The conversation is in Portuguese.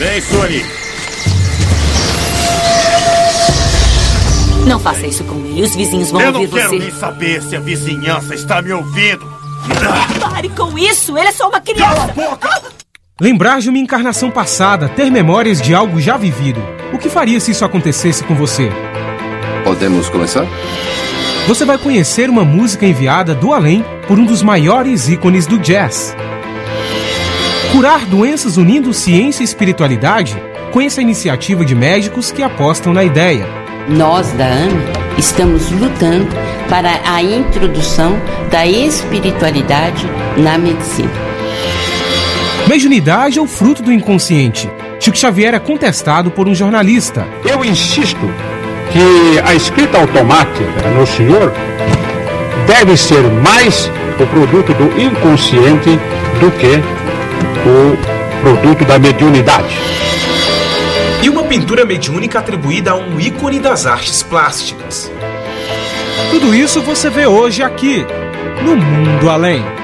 Vem, Sony. Não faça isso com ele. Os vizinhos vão ouvir você. Eu não quero nem saber se a vizinhança está me ouvindo. Pare com isso. Ele é só uma criança. Cala a boca! Lembrar de uma encarnação passada, ter memórias de algo já vivido. O que faria se isso acontecesse com você? Podemos começar? Você vai conhecer uma música enviada do além por um dos maiores ícones do jazz. Curar doenças unindo ciência e espiritualidade? Conheça a iniciativa de médicos que apostam na ideia. Nós, da AME, estamos lutando para a introdução da espiritualidade na medicina. Mediunidade é o fruto do inconsciente. Chico Xavier é contestado por um jornalista. Eu insisto que a escrita automática no senhor deve ser mais o produto do inconsciente do que o produto da mediunidade. E uma pintura mediúnica atribuída a um ícone das artes plásticas. Tudo isso você vê hoje aqui, no Mundo Além.